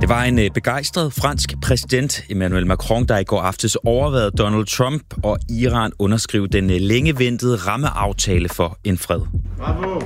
Det var en begejstret fransk præsident, Emmanuel Macron, der i går aftes overværede Donald Trump og Iran underskrive den længe ventede rammeaftale for en fred. Bravo!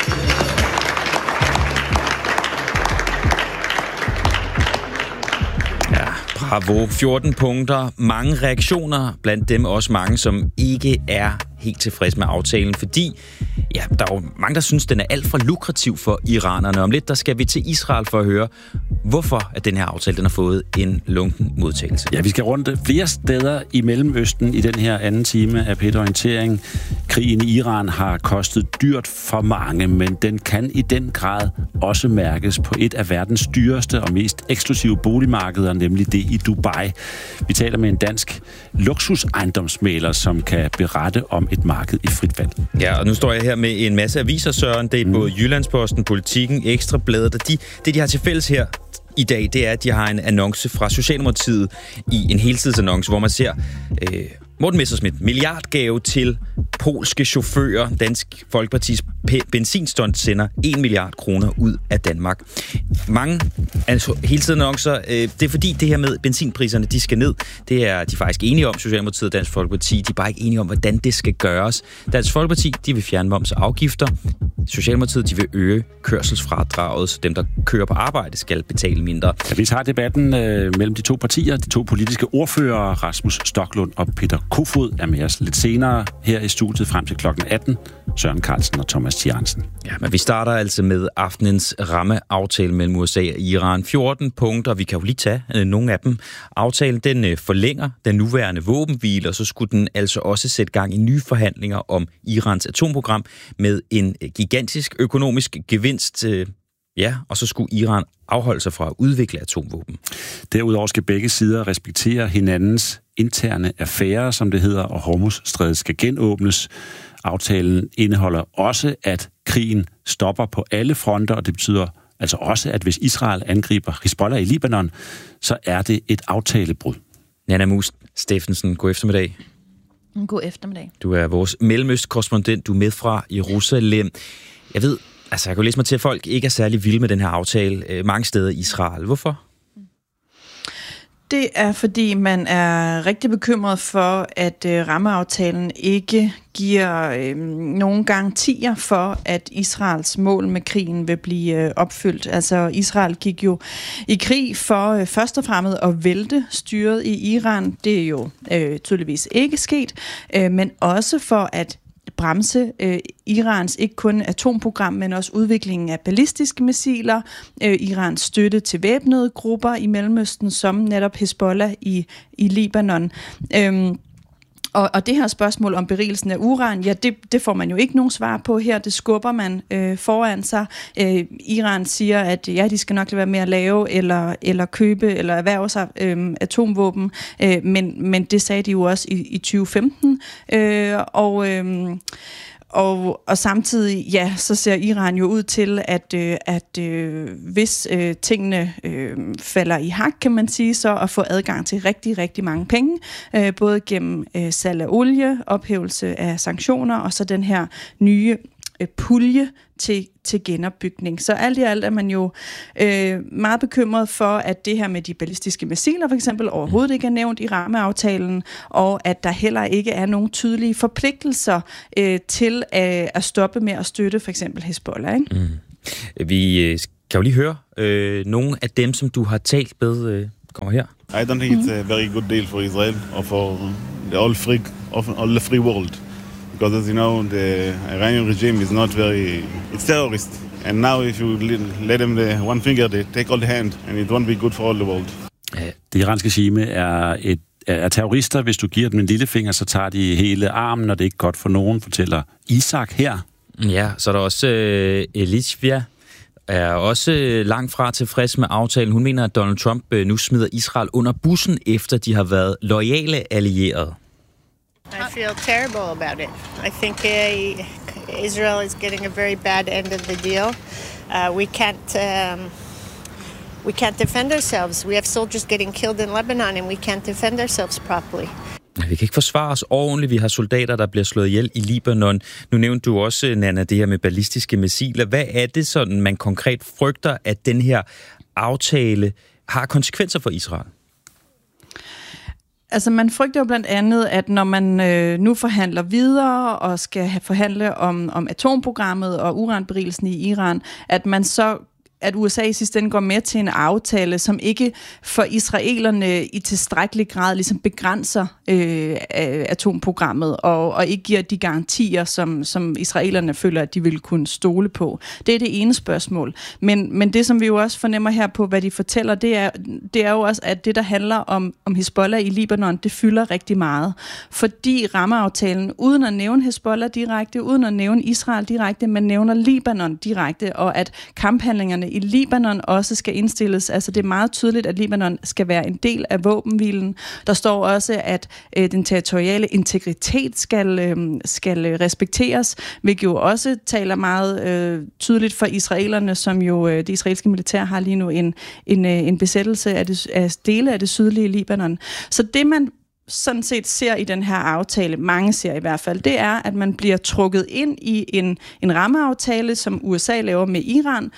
Ja, bravo. 14 punkter, mange reaktioner, blandt dem også mange, som ikke er helt tilfreds med aftalen, fordi ja, der er jo mange, der synes, den er alt for lukrativ for iranerne. Om lidt, der skal vi til Israel for at høre, hvorfor at den her aftale den har fået en lunken modtagelse. Ja, vi skal rundt flere steder i Mellemøsten i den her anden time af P1 Orientering. Krigen i Iran har kostet dyrt for mange, men den kan i den grad også mærkes på et af verdens dyreste og mest eksklusive boligmarkeder, nemlig det i Dubai. Vi taler med en dansk luksusejendomsmægler, som kan berette om et marked i frit fald. Ja, og nu står jeg her med en masse aviser, Søren. Det er både Jyllandsposten, Politikken, Ekstrabladet, og det de har til fælles her i dag, det er, at de har en annonce fra Socialdemokratiet i en heltidsannonce, hvor man ser Morten Messerschmidt, milliardgave til polske chauffører. Dansk Folkepartis benzinstunt sender 1 milliard kroner ud af Danmark. Mange heltidsannoncer, det er fordi det her med benzinpriserne, de skal ned. Det er de faktisk enige om, Socialdemokratiet og Dansk Folkeparti. De er bare ikke enige om, hvordan det skal gøres. Dansk Folkeparti, de vil fjerne moms og afgifter. Socialdemokratiet, de vil øge kørselsfradraget, så dem, der kører på arbejde, skal betale mindre. Ja, vi tager debatten mellem de to partier. De to politiske ordførere, Rasmus Stoklund og Peter Kofod, er med os lidt senere her i studiet frem til klokken 18. Søren Carlsen og Thomas Thiarensen. Ja, men vi starter altså med aftenens rammeaftale mellem USA og Iran. 14 punkter, vi kan jo lige tage nogle af dem. Aftalen, den forlænger den nuværende våbenhvile, og så skulle den altså også sætte gang i nye forhandlinger om Irans atomprogram med en gigantisk økonomisk gevinst. Ja, og så skulle Iran afholde sig fra at udvikle atomvåben. Derudover skal begge sider respektere hinandens interne affærer, som det hedder, og Hormuzstrædet skal genåbnes. Aftalen indeholder også, at krigen stopper på alle fronter, og det betyder altså også, at hvis Israel angriber Hizbollah i Libanon, så er det et aftalebrud. Nanna Mus Steffensen, god eftermiddag. God eftermiddag. Du er vores mellemøstkorrespondent, du er med fra Jerusalem. Jeg ved, altså jeg kan læse mig til, at folk ikke er særlig vilde med den her aftale mange steder i Israel. Hvorfor? Det er, fordi man er rigtig bekymret for, at rammeaftalen ikke giver nogen garantier for, at Israels mål med krigen vil blive opfyldt. Altså Israel gik jo i krig for først og fremmest at vælte styret i Iran. Det er jo tydeligvis ikke sket, men også for at bremse Irans ikke kun atomprogram, men også udviklingen af ballistiske missiler, Irans støtte til væbnede grupper i Mellemøsten, som netop Hizbollah i Libanon. Og det her spørgsmål om berigelsen af uran, ja, det får man jo ikke nogen svar på her. Det skubber man foran sig. Iran siger, at ja, de skal nok lade være med at lave eller købe eller erhverve sig atomvåben, men det sagde de jo også i 2015. Og samtidig, ja, så ser Iran jo ud til, at hvis tingene falder i hak, kan man sige, så at få adgang til rigtig, rigtig mange penge, både gennem salg af olie, ophævelse af sanktioner, og så den her nye pulje til genopbygning. Så alt i alt er man jo meget bekymret for, at det her med de ballistiske missiler for eksempel overhovedet ikke er nævnt i rammeaftalen, og at der heller ikke er nogen tydelige forpligtelser til at stoppe med at støtte for eksempel Hizbollah. Ikke? Vi kan jo lige høre nogle af dem, som du har talt med, kommer her. I don't think it's a very good deal for Israel or for the all free world. Because as you know, the Iranian regime is not it's terrorist. And now if you let them the one finger, they take all the hand, and it won't be good for all the world. Det iranske regime er terrorister. Hvis du giver dem en lillefinger, så tager de hele armen, og det er ikke godt for nogen, fortæller Isak her. Ja, så er der også Elizvia, er også langt fra tilfreds med aftalen. Hun mener, at Donald Trump nu smider Israel under bussen, efter de har været loyale allierede. I feel terrible about it. I think Israel is getting a very bad end of the deal. We can't defend ourselves. We have soldiers getting killed in Lebanon, and we can't defend ourselves properly. Vi kan ikke forsvare os ordentligt. Vi har soldater, der bliver slået ihjel i Libanon. Nu nævnte du også, Nanna, det her med ballistiske missiler. Hvad er det sådan, man konkret frygter, at den her aftale har konsekvenser for Israel? Altså man frygter jo blandt andet, at når man nu forhandler videre og skal forhandle om atomprogrammet og uranberigelsen i Iran, at USA i sidste ende går med til en aftale, som ikke for israelerne i tilstrækkelig grad ligesom begrænser atomprogrammet og ikke giver de garantier, som israelerne føler, at de vil kunne stole på. Det er det ene spørgsmål. Men det, som vi jo også fornemmer her på, hvad de fortæller, det er jo også, at det, der handler om Hezbollah i Libanon, det fylder rigtig meget. Fordi rammeaftalen, uden at nævne Hezbollah direkte, uden at nævne Israel direkte, men nævner Libanon direkte, og at kamphandlingerne i Libanon også skal indstilles. Altså det er meget tydeligt, at Libanon skal være en del af våbenhvilen. Der står også, at den territoriale integritet skal respekteres, hvilket jo også taler meget tydeligt for israelerne, som jo det israelske militær har lige nu en besættelse af dele af det sydlige Libanon. Så det man sådan set ser i den her aftale, mange ser i hvert fald, det er, at man bliver trukket ind i en rammeaftale, som USA laver med Iran,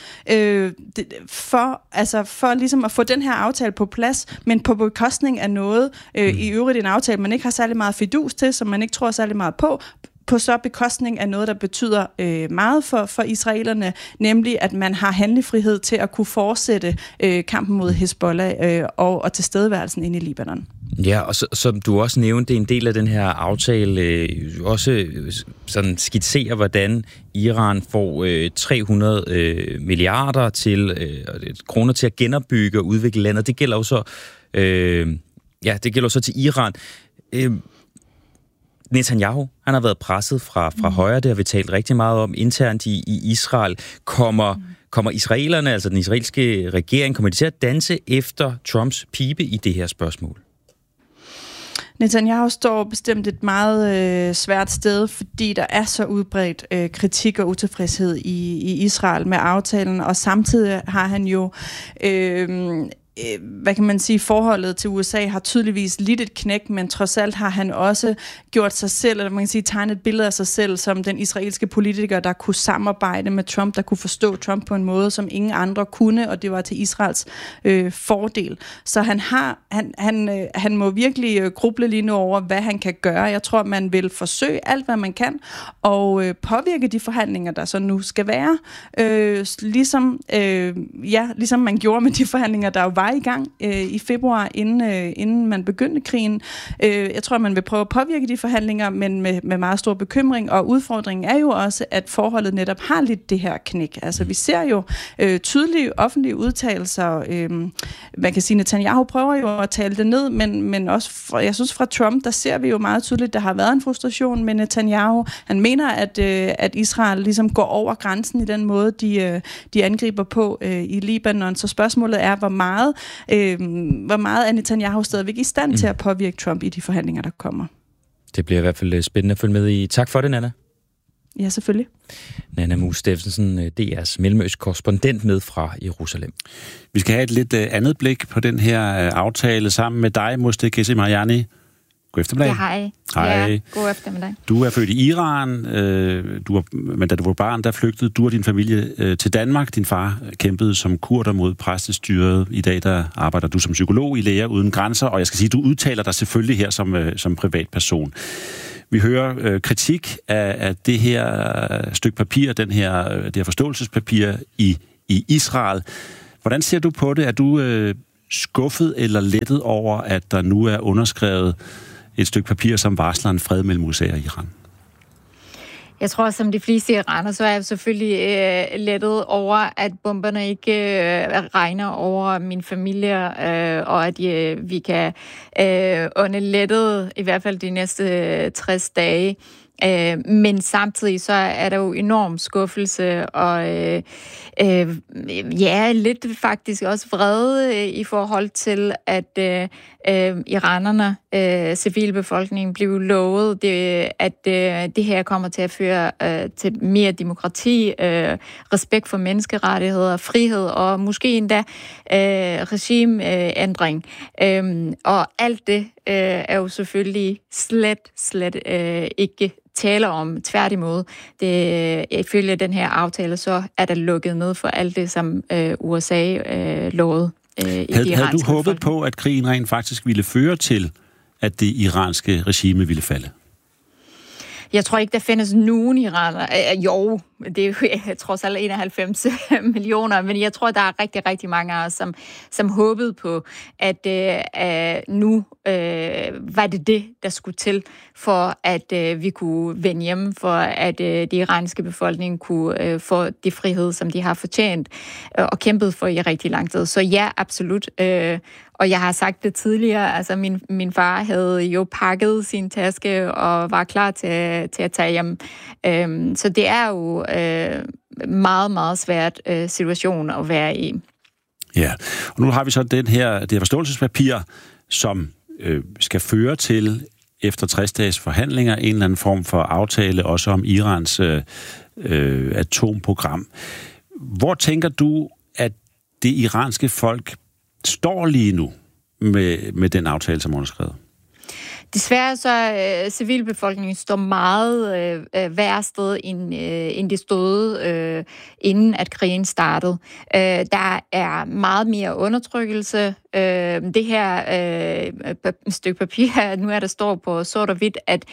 for ligesom at få den her aftale på plads, men på bekostning af noget, i øvrigt en aftale, man ikke har særlig meget fidus til, som man ikke tror særlig meget på så bekostning af noget, der betyder meget for israelerne, nemlig at man har handlefrihed til at kunne fortsætte kampen mod Hezbollah og tilstedeværelsen inde i Libanon. Ja, og som du også nævnte, en del af den her aftale også sådan skitserer, hvordan Iran får 300 milliarder kroner til at genopbygge og udvikle landet. Det gælder jo så, det gælder så til Iran. Netanyahu, han har været presset fra højre, det har vi talt rigtig meget om internt i Israel. Kommer israelerne, altså den israelske regering, kommer de til at danse efter Trumps pibe i det her spørgsmål? Netanyahu står bestemt et meget svært sted, fordi der er så udbredt kritik og utilfredshed i Israel med aftalen, og samtidig har han jo hvad kan man sige, forholdet til USA har tydeligvis lidt et knæk, men trods alt har han også gjort sig selv, eller man kan sige, tegnet et billede af sig selv som den israelske politiker, der kunne samarbejde med Trump, der kunne forstå Trump på en måde, som ingen andre kunne, og det var til Israels fordel. Så han må virkelig gruble lige nu over, hvad han kan gøre. Jeg tror, man vil forsøge alt, hvad man kan, og påvirke de forhandlinger, der så nu skal være, ligesom man gjorde med de forhandlinger, der jo var i gang i februar, inden man begyndte krigen. Jeg tror, man vil prøve at påvirke de forhandlinger, men med meget stor bekymring, og udfordringen er jo også, at forholdet netop har lidt det her knæk. Altså, vi ser jo tydelige offentlige udtalelser. Man kan sige, Netanyahu prøver jo at tale det ned, men også, jeg synes fra Trump, der ser vi jo meget tydeligt, der har været en frustration med Netanyahu. Han mener, at Israel ligesom går over grænsen i den måde, de angriber på i Libanon. Så spørgsmålet er, hvor meget er Netanyahu stadigvæk i stand til at påvirke Trump i de forhandlinger, der kommer. Det bliver i hvert fald spændende at følge med i. Tak for det, Nanna. Ja, selvfølgelig. Nanna Muse Steffensen, DR's Mellemøst-korrespondent med fra Jerusalem. Vi skal have et lidt andet blik på den her aftale sammen med dig, Moshteh Mariani. God eftermiddag. Ja, hej. Hej. Ja, god eftermiddag. Du er født i Iran, men da du var barn, der flygtede du og din familie til Danmark. Din far kæmpede som kurder mod præstestyret. I dag der arbejder du som psykolog i Læger Uden Grænser, og jeg skal sige, du udtaler dig selvfølgelig her som privatperson. Vi hører kritik af det her stykke papir, det her forståelsespapir i Israel. Hvordan ser du på det? Er du skuffet eller lettet over, at der nu er underskrevet et stykke papir, som varsler en fred mellem USA og Iran? Jeg tror, som de fleste iraner, så er jeg selvfølgelig lettet over, at bomberne ikke regner over min familie, og at vi kan ånde lettet, i hvert fald de næste 60 dage. Men samtidig så er der jo enorm skuffelse og lidt faktisk også vrede i forhold til, at iranerne, civilbefolkningen, blev lovet, at det her kommer til at føre til mere demokrati, respekt for menneskerettigheder, frihed og måske endda regimeændring. Og alt det er jo selvfølgelig slet ikke taler om. Tværtimod, ifølge den her aftale, så er der lukket ned for alt det, som USA lovede. Havde du håbet på, at krigen rent faktisk ville føre til, at det iranske regime ville falde? Jeg tror ikke, der findes nogen iraner. Jo, det er jo trods alt 91 millioner, men jeg tror, der er rigtig, rigtig mange af os, som håbede på, at nu var det, der skulle til, for at vi kunne vende hjem, for at det iranske befolkning kunne få de frihed, som de har fortjent og kæmpet for i rigtig lang tid. Så ja, absolut. Og jeg har sagt det tidligere, altså min far havde jo pakket sin taske og var klar til at tage hjem. Så det er jo meget, meget svært situation at være i. Ja, og nu har vi så det her forståelsespapir, som skal føre til efter 60 dages forhandlinger en eller anden form for aftale, også om Irans atomprogram. Hvor tænker du, at det iranske folk står lige nu med den aftale, som underskrevet? Desværre så civilbefolkningen står meget værre sted, end det stod, inden at krigen startede. Der er meget mere undertrykkelse. Det her stykke papir, nu er der står på sort og hvidt, at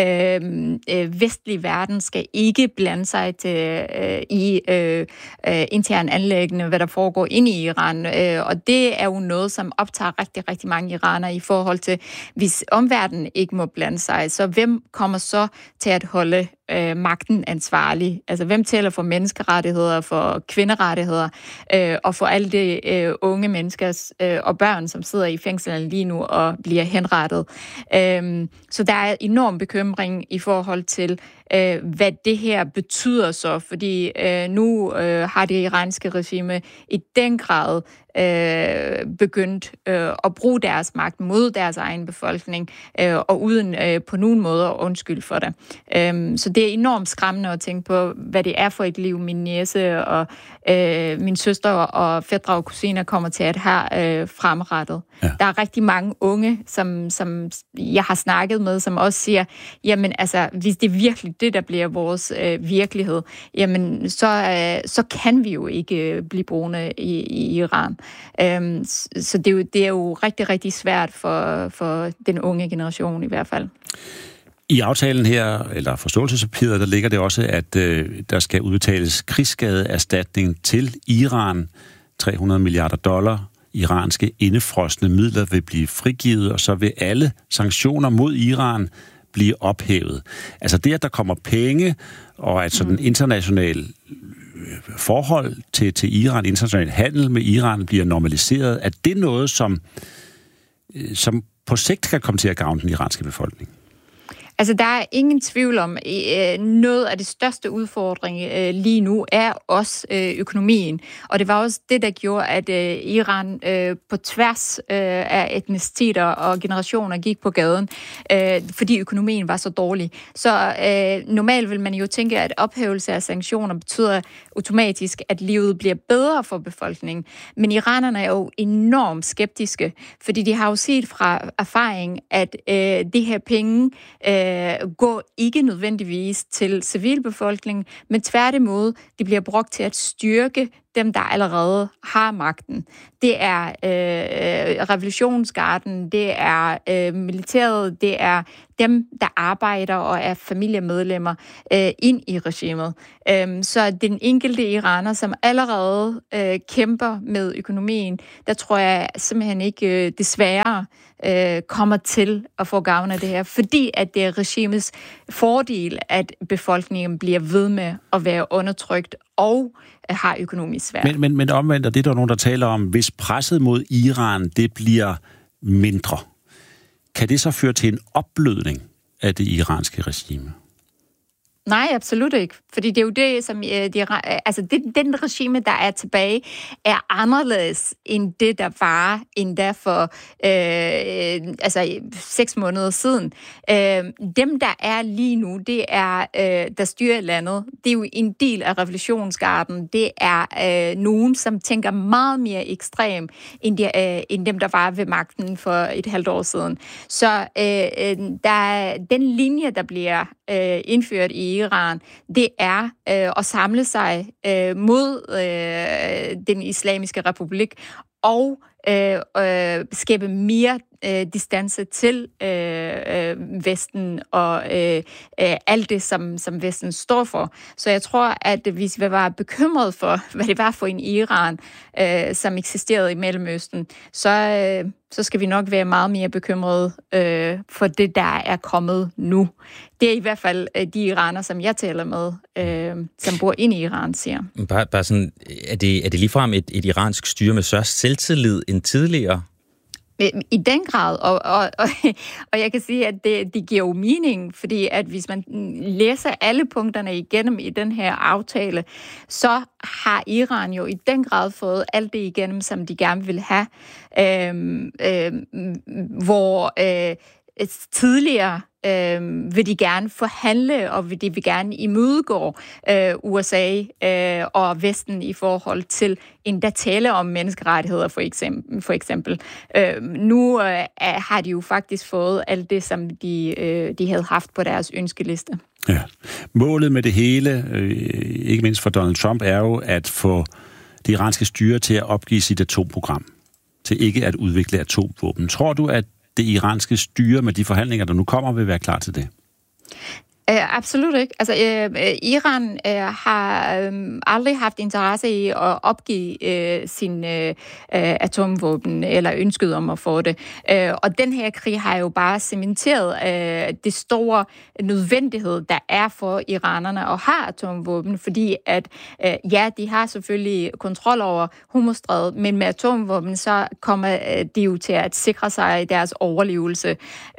vestlig verden skal ikke blande sig i interne anliggender, hvad der foregår inde i Iran. Og det er jo noget, som optager rigtig, rigtig mange iranere i forhold til, hvis omverdenen ikke må blande sig, så hvem kommer så til at holde magten ansvarlig? Altså, hvem tæller for menneskerettigheder, for kvinderettigheder, og for alle de unge mennesker og børn, som sidder i fængslerne lige nu og bliver henrettet. Så der er enorm bekymring i forhold til, hvad det her betyder så, fordi nu har det iranske regime i den grad begyndt at bruge deres magt mod deres egen befolkning, og uden på nogen måde at undskylde for det. Så det er enormt skræmmende at tænke på, hvad det er for et liv, min niece og min søster og fætre og kusiner kommer til at have fremrettet. Ja. Der er rigtig mange unge, som jeg har snakket med, som også siger, jamen altså, hvis det er virkelig det, der bliver vores virkelighed, jamen så kan vi jo ikke blive boende i Iran. Så det er jo rigtig, rigtig svært for den unge generation i hvert fald. I aftalen her, eller forståelsespapiret, der ligger det også, at der skal udbetales krigsskadeerstatning til Iran. $300 milliarder iranske indefrosne midler vil blive frigivet, og så vil alle sanktioner mod Iran blive ophævet. Altså det, at der kommer penge, og at sådan international forhold til Iran, international handel med Iran bliver normaliseret, er det noget, som på sigt kan komme til at gavne den iranske befolkning? Altså, der er ingen tvivl om, noget af det største udfordring lige nu er også økonomien. Og det var også det, der gjorde, at Iran på tværs af etniciteter og generationer gik på gaden, fordi økonomien var så dårlig. Så normalt vil man jo tænke, at ophævelse af sanktioner betyder automatisk, at livet bliver bedre for befolkningen. Men iranerne er jo enormt skeptiske, fordi de har jo set fra erfaring, at de her penge går ikke nødvendigvis til civilbefolkningen, men tværtimod, de bliver brugt til at styrke dem, der allerede har magten. Det er revolutionsgarden, det er militæret, det er dem, der arbejder og er familiemedlemmer ind i regimet. Så den enkelte iraner, som allerede kæmper med økonomien, der tror jeg simpelthen ikke desværre kommer til at få gavn af det her, fordi at det er regimets fordel, at befolkningen bliver ved med at være undertrykt og har økonomisk svært. Men omvendt, og det er der nogen, der taler om, hvis presset mod Iran, det bliver mindre, kan det så føre til en opblødning af det iranske regime? Nej, absolut ikke. Fordi det er jo det, som den regime, der er tilbage, er anderledes end det, der var endda for 6 måneder siden. Dem, der er lige nu, det er, der styrer landet. Det er jo en del af revolutionsgarden. Det er nogen, som tænker meget mere ekstrem end dem, der var ved magten for et halvt år siden. Så den linje, der bliver indført i Iran, det er at samle sig mod den islamiske republik og skabe mere distance til Vesten og alt det, som Vesten står for. Så jeg tror, at hvis vi var bekymret for, hvad det var for en Iran, som eksisterede i Mellemøsten, så skal vi nok være meget mere bekymrede for det, der er kommet nu. Det er i hvert fald de iraner, som jeg taler med, som bor inde i Iran, siger. Bare sådan, er det ligefrem et iransk styre med størst selvtillid end tidligere? I den grad, og jeg kan sige, at det giver jo mening, fordi at hvis man læser alle punkterne igennem i den her aftale, så har Iran jo i den grad fået alt det igennem, som de gerne vil have, hvor tidligere vil de gerne forhandle, og de vil gerne imødegå USA og Vesten i forhold til endda tale om menneskerettigheder, for eksempel. Nu har de jo faktisk fået alt det, som de havde haft på deres ønskeliste. Ja. Målet med det hele, ikke mindst for Donald Trump, er jo at få det iranske styre til at opgive sit atomprogram, til ikke at udvikle atomvåben. Tror du, at det iranske styre med de forhandlinger, der nu kommer, vil være klar til det? Absolut ikke. Altså, Iran har aldrig haft interesse i at opgive sin atomvåben, eller ønsket om at få det. Og den her krig har jo bare cementeret det store nødvendighed, der er for iranerne at have atomvåben, fordi at, de har selvfølgelig kontrol over Hormuzstrædet, men med atomvåben, så kommer de jo til at sikre sig deres overlevelse,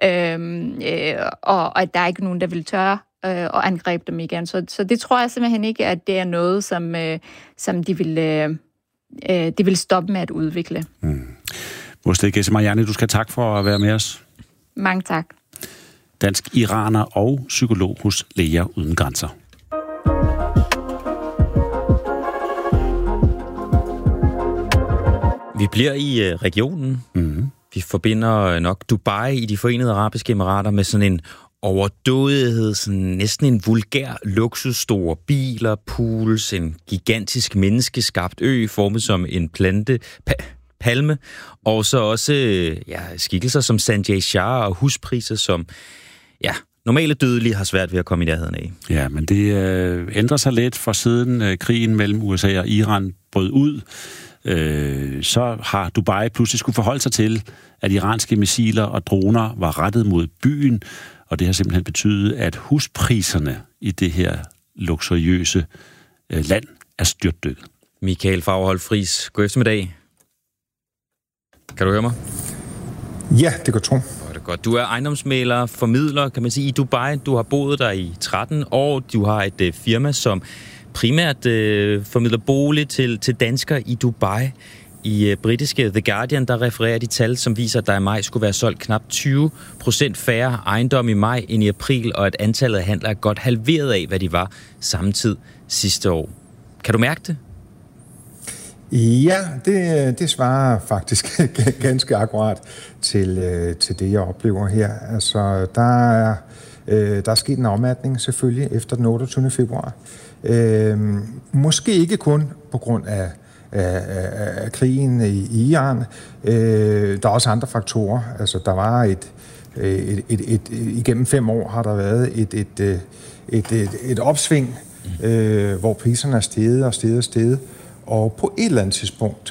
og at der er ikke nogen, der vil tørre og angribe dem igen. Så det tror jeg simpelthen ikke, at det er noget, som de vil stoppe med at udvikle. Moshtagh Ghezemariani, du skal tak for at være med os. Mange tak. Dansk iraner og psykolog hos Læger Uden Grænser. Vi bliver i regionen. Vi forbinder nok Dubai i de Forenede Arabiske Emirater med sådan en overdådighed, sådan næsten en vulgær luksus, store biler, pools, en gigantisk menneskeskabt ø, formet som en palme, og så også skikkelser som Sanjay Shah og huspriser, som normale dødelige har svært ved at komme i nærheden af. Ja, men det ændrer sig lidt, for siden krigen mellem USA og Iran brød ud, så har Dubai pludselig skulle forholde sig til, at iranske missiler og droner var rettet mod byen, og det har simpelthen betydet, at huspriserne i det her luksuriøse land er styrtdykket. Michael Fagerholt Friis, god eftermiddag. Kan du høre mig? Ja, det kan tro. Det er godt. Du er ejendomsmægler, formidler, kan man sige, i Dubai. Du har boet der i 13 år. Du har et firma, som primært formidler bolig til danskere i Dubai. I britiske The Guardian, der refererer de tal, som viser, at der i maj skulle være solgt knap 20% færre ejendomme i maj end i april, og at antallet af handler er godt halveret af, hvad de var samme tid sidste år. Kan du mærke det? Ja, det svarer faktisk ganske akkurat til det, jeg oplever her. Altså, der er sket en afmatning selvfølgelig efter den 28. februar. Måske ikke kun på grund af krigen i Iran. Der er også andre faktorer. Altså, der var igennem 5 år har der været et opsving, hvor priserne er steget. Og på et eller andet tidspunkt,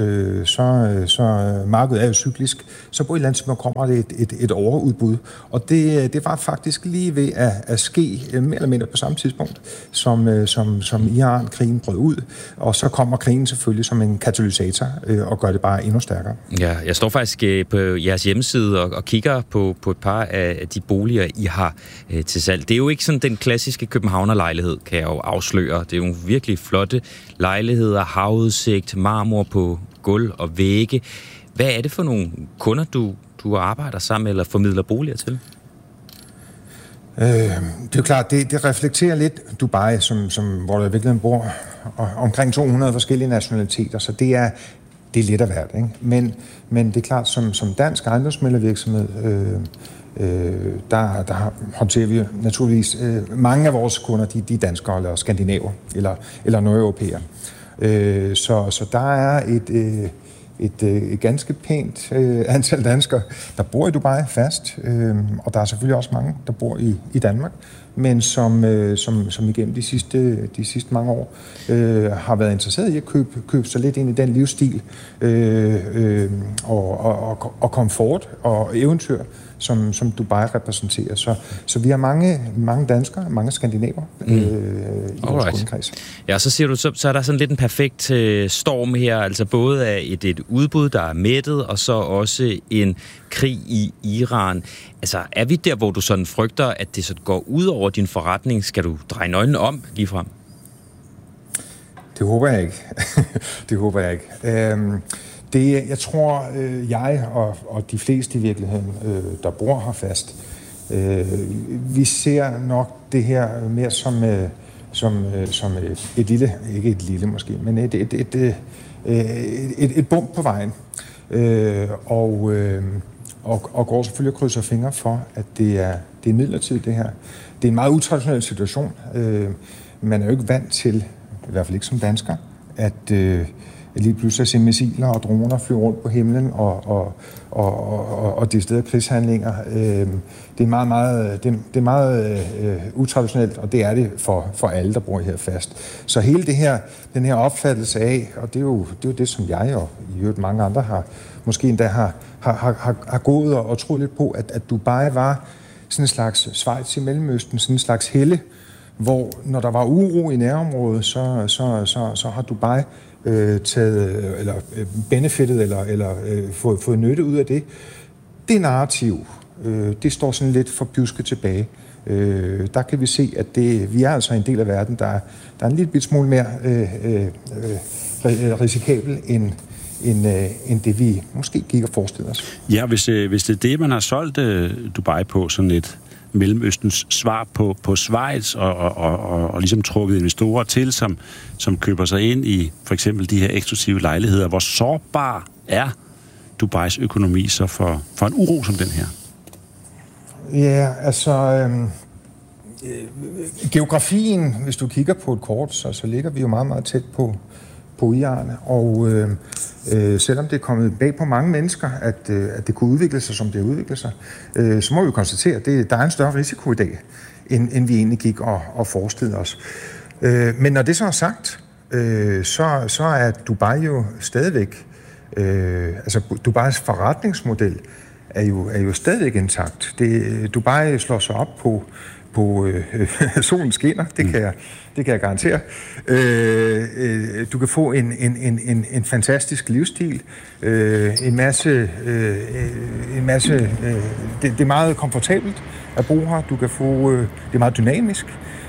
så markedet er jo cyklisk, så på et eller andet tidspunkt kommer der et overudbud. Og det var faktisk lige ved at ske mere eller mindre på samme tidspunkt, som Iran-krigen brød ud. Og så kommer krigen selvfølgelig som en katalysator og gør det bare endnu stærkere. Ja, jeg står faktisk på jeres hjemmeside og kigger på et par af de boliger, I har til salg. Det er jo ikke sådan den klassiske københavnerlejlighed, kan jeg jo afsløre. Det er jo virkelig flotte lejligheder, havudsigt, marmor på gulv og vægge. Hvad er det for nogle kunder, du arbejder sammen med eller formidler boliger til? Det er jo klart, det reflekterer lidt Dubai, hvor der virkelig bor omkring 200 forskellige nationaliteter, så det er lidt af hvert, ikke? Men det er klart, som dansk ejendomsmæglervirksomhed der håndterer vi naturligvis mange af vores kunder, de er danskere eller skandinaver eller nordeuropæere. Så der er et ganske pænt antal danskere, der bor i Dubai fast, og der er selvfølgelig også mange, der bor i Danmark, men som igennem de sidste mange år har været interesseret i at købe sig lidt ind i den livsstil og komfort og eventyr, som Dubai repræsenterer. Så vi har mange danskere, mange skandinaver i vores kundekreds. Ja, så siger du, så er der sådan lidt en perfekt storm her, altså både af et udbud, der er mættet, og så også en krig i Iran. Altså, er vi der, hvor du sådan frygter, at det så går ud over din forretning? Skal du dreje nøglen om ligefrem? Det håber jeg ikke. Det håber jeg ikke. Jeg tror, jeg og de fleste i virkeligheden, der bor her fast, vi ser nok det her mere som et lille, ikke et lille måske, men et bump på vejen. Og går selvfølgelig og krydser fingre for, at det er midlertidigt det her. Det er en meget utraditionel situation. Man er jo ikke vant til, i hvert fald ikke som dansker, at lige pludselig se missiler og droner flyve rundt på himlen og de steder krigshandlinger. Det er meget utraditionelt, og det er det for alle, der bor her fast. Så hele den her opfattelse af, og det er jo det, som jeg og i øvrigt mange andre har måske endda har gået og troet lidt på, at Dubai var sådan en slags Schweiz i Mellemøsten, sådan en slags helle, hvor når der var uro i nærområdet, så har Dubai taget eller benefitet eller fået nytte ud af det. Det narrativ, det står sådan lidt for pjusket tilbage. Der kan vi se, at vi er altså en del af verden, der er en lille bit smule mere risikabel end det, vi måske gik og forestillede os. Ja, hvis det er det, man har solgt Dubai på, sådan et Mellemøstens svar på Schweiz, og ligesom trukket investorer til, som køber sig ind i for eksempel de her eksklusive lejligheder. Hvor sårbar er Dubais økonomi så for en uro som den her? Ja, altså geografien, hvis du kigger på et kort, så ligger vi jo meget, meget tæt på Iran, og selvom det er kommet bag på mange mennesker, at det kunne udvikle sig, som det udvikler sig, så må vi konstatere, at der er en større risiko i dag, end vi egentlig gik og forestillede os. Men når det så er sagt, så er Dubai jo stadigvæk, altså Dubais forretningsmodel er jo stadigvæk intakt. Dubai slår sig op på solen skinner, det kan jeg garantere. Du kan få en fantastisk livsstil, en masse det er meget komfortabelt at bo her. Du kan få det er meget dynamisk.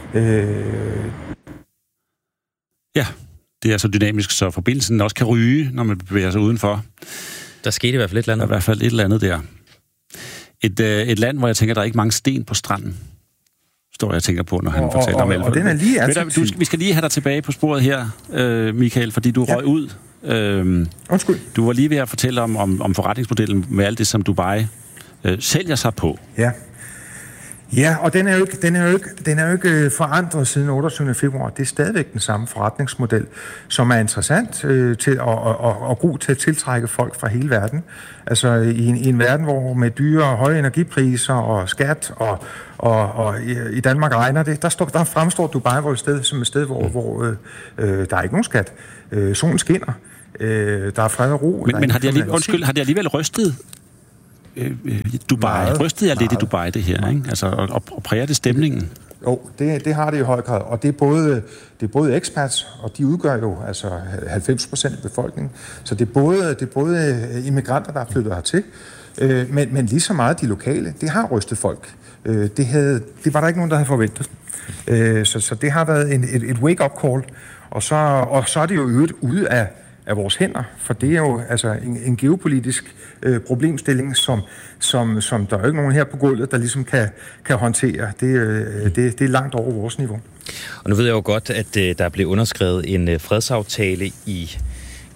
Ja, det er så dynamisk, så forbindelsen også kan ryge, når man bevæger sig udenfor. Der skete i hvert fald et eller andet. Der er i hvert fald et eller andet der. Et land, hvor jeg tænker, der er ikke mange sten på stranden. Står jeg tænker på, når han fortæller om og den er lige attraktiv. Vi skal lige have dig tilbage på sporet her, Michael, fordi du røg ud. Undskyld. Du var lige ved at fortælle om forretningsmodellen med alt det, som Dubai sælger sig på. Ja. Ja, og den er jo ikke forandret siden 28. februar. Det er stadigvæk den samme forretningsmodel, som er interessant til og god til at tiltrække folk fra hele verden. Altså i en verden, hvor med dyre og høje energipriser og skat og i Danmark regner det, der fremstår Dubai som et sted, hvor der er ikke nogen skat. Solen skinner. Der er fred og ro. Men har det alligevel rystet Dubai? Rystede jeg lidt i Dubai, det her, ikke? Altså, og præger det stemningen? Jo, det har det i høj grad, og det er både expats, og de udgør jo altså 90% af befolkningen, så det er både immigranter, der er flyttet hertil, men lige så meget de lokale, det har rystet folk. Det var der ikke nogen, der havde forventet. Så det har været et wake-up call, og så er det jo øget ude af vores hænder, for det er jo altså en geopolitisk problemstilling, som der er jo ikke nogen her på gulvet, der ligesom kan håndtere. Det er langt over vores niveau. Og nu ved jeg jo godt, at der blev underskrevet en fredsaftale i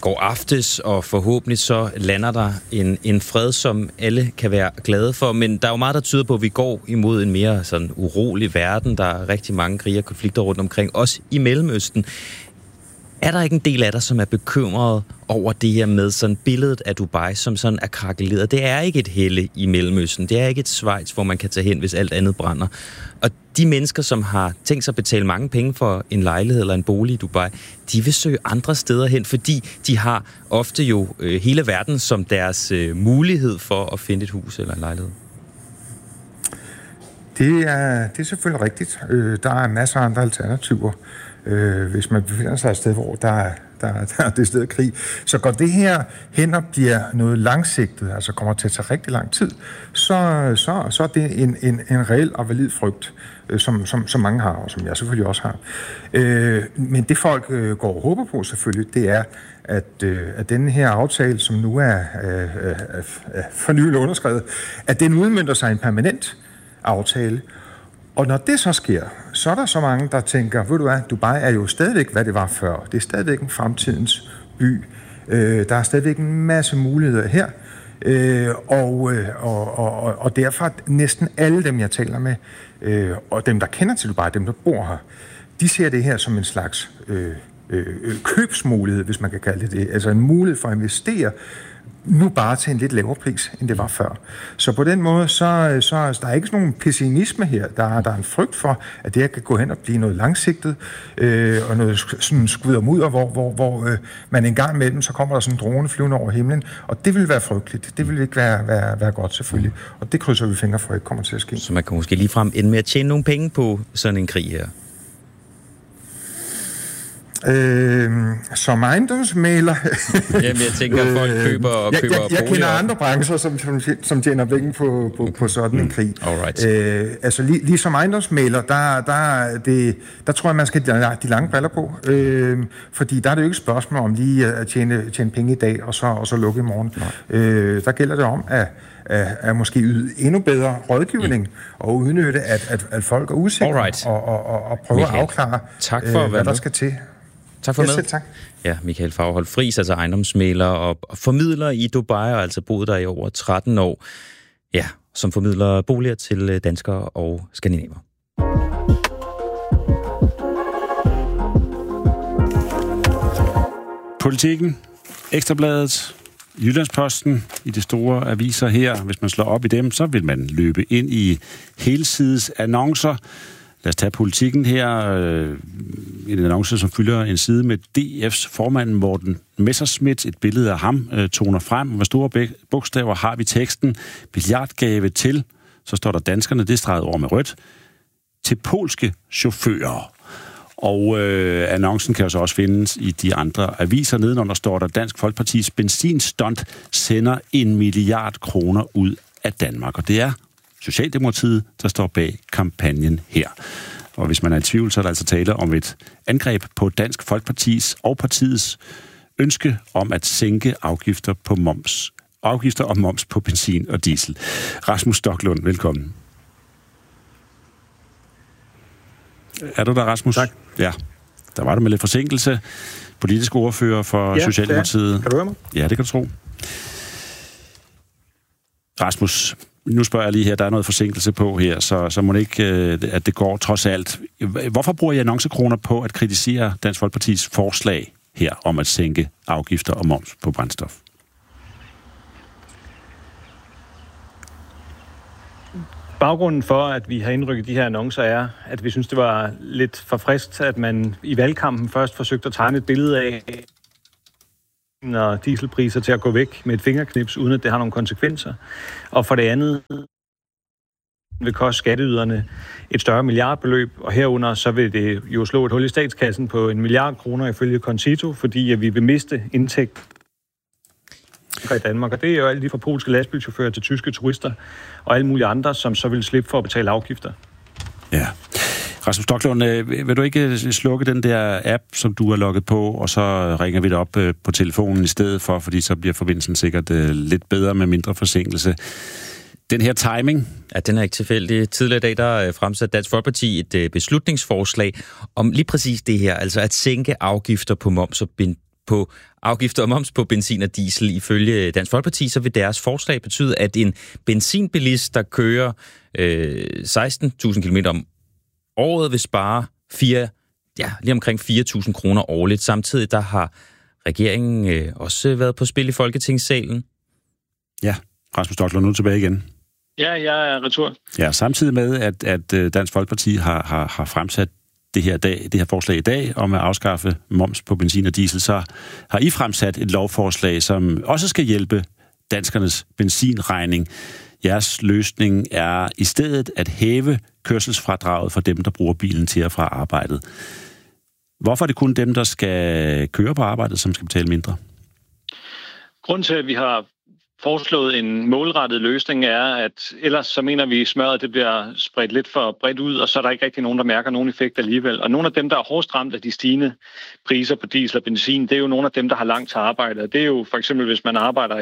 går aftes, og forhåbentlig så lander der en fred, som alle kan være glade for. Men der er jo meget, der tyder på, at vi går imod en mere sådan urolig verden. Der er rigtig mange krige og konflikter rundt omkring, også i Mellemøsten. Er der ikke en del af dig, som er bekymret over det her med sådan billedet af Dubai, som sådan er krakeleret? Det er ikke et helle i Mellemøsten. Det er ikke et Schweiz, hvor man kan tage hen, hvis alt andet brænder. Og de mennesker, som har tænkt sig at betale mange penge for en lejlighed eller en bolig i Dubai, de vil søge andre steder hen, fordi de har ofte jo hele verden som deres mulighed for at finde et hus eller en lejlighed. Det er selvfølgelig rigtigt. Der er masser af andre alternativer. Hvis man befinder sig et sted, hvor der er det sted af krig, så går det her hen og bliver noget langsigtet, altså kommer til at tage rigtig lang tid, så er det en reel og valid frygt, som mange har, og som jeg selvfølgelig også har. Men det folk går og håber på selvfølgelig, det er, at denne her aftale, som nu er for nylig underskrevet, at den udmønter sig en permanent aftale. Og når det så sker, så er der så mange, der tænker, ved du hvad, Dubai er jo stadigvæk, hvad det var før. Det er stadigvæk en fremtidens by. Der er stadigvæk en masse muligheder her. Og derfor næsten alle dem, jeg taler med, og dem, der kender til Dubai, dem, der bor her, de ser det her som en slags købsmulighed, hvis man kan kalde det. Altså en mulighed for at investere nu bare til en lidt lavere pris, end det var før. Så på den måde, så der er ikke sådan nogen pessimisme her. Der er en frygt for, at det her kan gå hen og blive noget langsigtet, og noget sådan skud og mudder, hvor man en gang imellem, så kommer der sådan en drone flyvende over himlen, og det vil være frygteligt. Det vil ikke være godt, selvfølgelig. Og det krydser vi fingre for, ikke kommer til at ske. Så man kan måske ligefrem ende med at tjene nogle penge på sådan en krig her? Som ejendomsmægler. Jamen, jeg tænker, at folk køber boliger. Jeg kender andre brancher, som tjener penge på sådan en krig. Altså lige som ejendomsmægler, der tror jeg, man skal have de lange briller på. Fordi der er det jo ikke et spørgsmål om lige at tjene penge i dag, og så lukke i morgen. Der gælder det om at måske yde endnu bedre rådgivning og udnytte, at folk er usikre og prøve at afklare, hvad der skal til. Tak for med. Selv tak. Ja, Michael Fagerholt Friis, altså ejendomsmægler og formidler i Dubai, og altså boet der i over 13 år. Ja, som formidler boliger til danskere og skandinaver. Politikken, Ekstrabladet, Jyllandsposten i de store aviser her. Hvis man slår op i dem, så vil man løbe ind i helsides annoncer. Lad os tage Politikken her. En annonce, som fylder en side med DF's formand Morten Messerschmidt. Et billede af ham toner frem. Med store bogstaver har vi teksten. Milliardgave til, så står der danskerne, det streget over med rødt, til polske chauffører. Og annoncen kan jo så også findes i de andre aviser. Nedenunder står der, Dansk Folkepartis benzinstunt sender 1 milliard kroner ud af Danmark. Og det er Socialdemokratiet, der står bag kampagnen her. Og hvis man er i tvivl, så er der altså tale om et angreb på Dansk Folkepartis og partiets ønske om at sænke afgifter og moms på benzin og diesel. Rasmus Stoklund, velkommen. Er du der, Rasmus? Tak. Ja, der var du med lidt forsinkelse. Politisk ordfører for Socialdemokratiet. Kan du høre mig? Ja, det kan du tro. Rasmus, nu spørger jeg lige her, der er noget forsinkelse på her, så må det ikke, at det går trods alt. Hvorfor bruger I annoncekroner på at kritisere Dansk Folkepartis forslag her om at sænke afgifter og moms på brændstof? Baggrunden for, at vi har indrykket de her annoncer, er, at vi synes, det var lidt for friskt, at man i valgkampen først forsøgte at tegne et billede af og dieselpriser til at gå væk med et fingerknips, uden at det har nogle konsekvenser. Og for det andet vil koste skatteyderne et større milliardbeløb, og herunder så vil det jo slå et hul i statskassen på 1 milliard kroner ifølge Concito, fordi vi vil miste indtægt i Danmark. Og det er jo alle de fra polske lastbilchauffører til tyske turister og alle mulige andre, som så vil slippe for at betale afgifter. Ja. Rasmus Stoklund, vil du ikke slukke den der app, som du har logget på, og så ringer vi dig op på telefonen i stedet for, fordi så bliver forbindelsen sikkert lidt bedre med mindre forsinkelse. Den her timing? Ja, den er ikke tilfældig. Tidligere i dag, der fremsatte Dansk Folkeparti et beslutningsforslag om lige præcis det her, altså at sænke afgifter på moms og på afgifter og moms på benzin og diesel. Ifølge Dansk Folkeparti, så vil deres forslag betyde, at en benzinbilist, der kører 16.000 km om året, vil spare lige omkring 4.000 kroner årligt. Samtidig der har regeringen også været på spil i Folketingssalen. Ja, Rasmus Stoklund, nu tilbage igen. Ja, jeg er retur. Ja, samtidig med, at Dansk Folkeparti har fremsat det her forslag i dag om at afskaffe moms på benzin og diesel, så har I fremsat et lovforslag, som også skal hjælpe danskernes benzinregning. Jeres løsning er i stedet at hæve kørselsfradraget for dem, der bruger bilen til og fra arbejdet. Hvorfor er det kun dem, der skal køre på arbejdet, som skal betale mindre? Grunden til, at vi har foreslået en målrettet løsning er, at ellers så mener vi, at smøret det bliver spredt lidt for bredt ud, og så er der ikke rigtig nogen, der mærker nogen effekt alligevel. Og nogle af dem, der er hårdest ramt af de stigende priser på diesel og benzin, det er jo nogle af dem, der har langt til arbejde. Og det er jo for eksempel, hvis man arbejder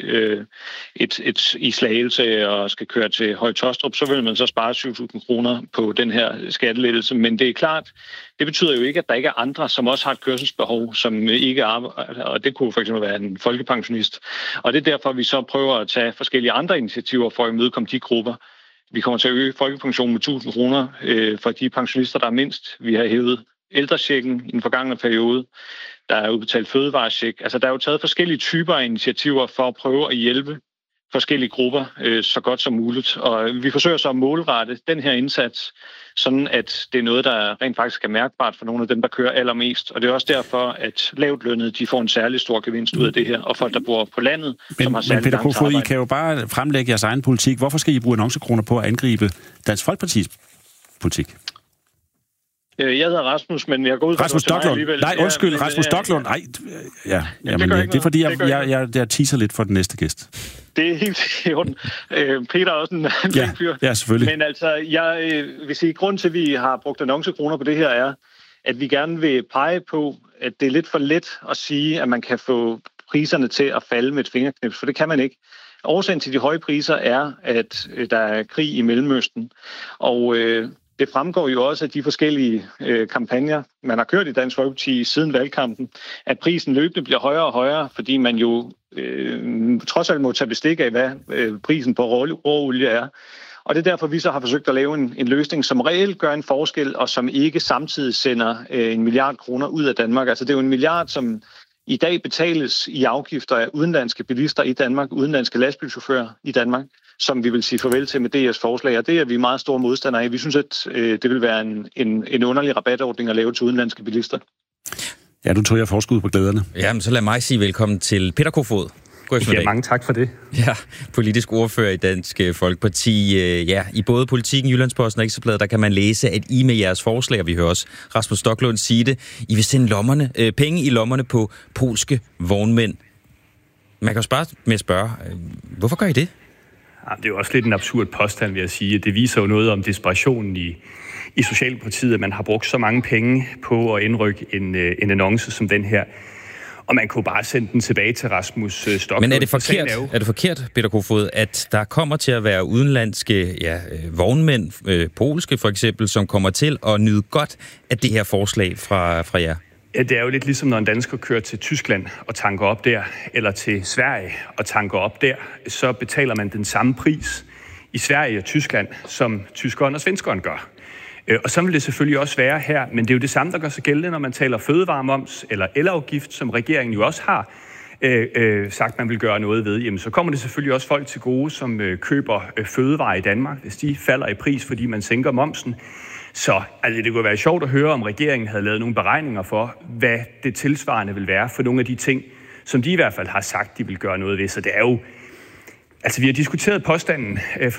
i Slagelse og skal køre til Høje Taastrup, så vil man så spare 7.000 kroner på den her skattelettelse. Men det er klart, det betyder jo ikke, at der ikke er andre, som også har et kørselsbehov, som ikke arbejder, og det kunne for eksempel være en folkepensionist. Og det er derfor, vi så prøver at tage forskellige andre initiativer for at imødekomme de grupper. Vi kommer til at øge folkepensionen med 1.000 kroner for de pensionister, der er mindst. Vi har hævet ældrechecken i den forgangne periode. Der er udbetalt fødevarecheck. Altså, der er jo taget forskellige typer af initiativer for at prøve at hjælpe forskellige grupper så godt som muligt. Og vi forsøger så at målrette den her indsats, sådan at det er noget, der rent faktisk er mærkbart for nogle af dem, der kører allermest. Og det er også derfor, at lavtlønnede, de får en særlig stor gevinst ud af det her, og folk, der bor på landet, som har særlig Peter Kofod, I kan jo bare fremlægge jeres egen politik. Hvorfor skal I bruge annoncekroner på at angribe Dansk Folkepartis politik? Jeg hedder Rasmus, men jeg går ud fra Rasmus Stoklund. Nej, undskyld, ja, Rasmus Stoklund. Nej, det er fordi, jeg teaser lidt for den næste gæst. Det er helt i orden. Peter er også en fyr. Ja, selvfølgelig. Men altså, jeg vil sige, grund til, at vi har brugt annoncekroner på det her, er, at vi gerne vil pege på, at det er lidt for let at sige, at man kan få priserne til at falde med et fingerknips, for det kan man ikke. Årsagen til de høje priser er, at der er krig i Mellemøsten, og det fremgår jo også af de forskellige kampagner, man har kørt i Dansk Folkeparti siden valgkampen, at prisen løbende bliver højere og højere, fordi man jo trods alt må tage bestik af, hvad prisen på råolie er. Og det er derfor, vi så har forsøgt at lave en løsning, som reelt gør en forskel, og som ikke samtidig sender 1 milliard kroner ud af Danmark. Altså det er jo 1 milliard, som i dag betales i afgifter af udenlandske bilister i Danmark, udenlandske lastbilchauffører i Danmark, som vi vil sige farvel til med DR's forslag, og det er vi meget store modstandere af. Vi synes, at det vil være en underlig rabatordning at lave til udenlandske bilister. Ja, du tror jeg forskud på glæderne. Jamen, så lad mig sige velkommen til Peter Kofod. Ja, mange tak for det. Ja, politisk ordfører i Dansk Folkeparti. I både Politikken, Jyllandsposten og Ekstrabladet, der kan man læse, at I med jeres forslag, og vi hører også Rasmus Stoklund sige det, I vil sende penge i lommerne på polske vognmænd. Man kan jo spørge, hvorfor gør I det? Det er jo også lidt en absurd påstand, vil jeg sige. Det viser jo noget om desperationen i Socialdemokratiet, at man har brugt så mange penge på at indrykke en annonce som den her. Og man kunne bare sende den tilbage til Rasmus Stoklund. Men er det forkert, Peter Kofod, at der kommer til at være udenlandske vognmænd, polske for eksempel, som kommer til at nyde godt af det her forslag fra jer? Ja, det er jo lidt ligesom, når en dansker kører til Tyskland og tanker op der, eller til Sverige og tanker op der, så betaler man den samme pris i Sverige og Tyskland, som tyskeren og svenskeren gør. Og så vil det selvfølgelig også være her, men det er jo det samme, der gør sig gældende, når man taler fødevaremoms eller elafgift, som regeringen jo også har sagt, man vil gøre noget ved. Jamen, så kommer det selvfølgelig også folk til gode, som køber fødevarer i Danmark, hvis de falder i pris, fordi man sænker momsen. Så altså, det kunne være sjovt at høre, om regeringen havde lavet nogle beregninger for, hvad det tilsvarende vil være for nogle af de ting, som de i hvert fald har sagt, de vil gøre noget ved. Så det er jo... Altså, vi har diskuteret påstanden